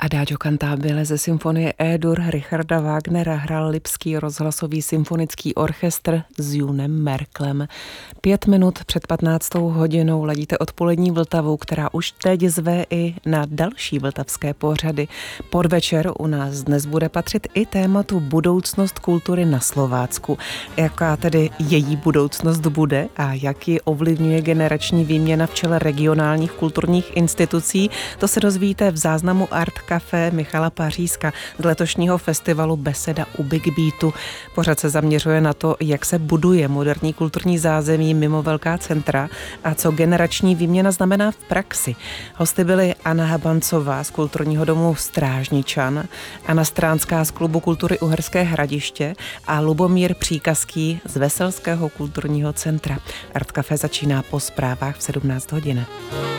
Adagio cantabile ze symfonie E-dur Richarda Wagnera hrál Lipský rozhlasový symfonický orchestr s Junem Merklem. 5 minut před 15. hodinou ladíte odpolední Vltavu, která už teď zve i na další vltavské pořady. Podvečer u nás dnes bude patřit i tématu budoucnost kultury na Slovácku. Jaká tedy její budoucnost bude a jak ji ovlivňuje generační výměna v čele regionálních kulturních institucí, to se dozvíte v záznamu Art Café Michala Pařízka z letošního festivalu Beseda u Big Beatu. Pořad se zaměřuje na to, jak se buduje moderní kulturní zázemí mimo velká centra a co generační výměna znamená v praxi. Hosty byly Anna Habancová z kulturního domu Strážničan, Anna Stránská z klubu kultury Uherské Hradiště a Lubomír Příkazký z Veselského kulturního centra. Art Café začíná po zprávách v 17 hodin.